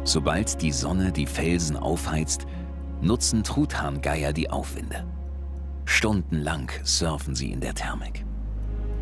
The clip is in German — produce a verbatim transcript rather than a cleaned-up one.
Sobald die Sonne die Felsen aufheizt, nutzen Truthahngeier die Aufwinde. Stundenlang surfen sie in der Thermik.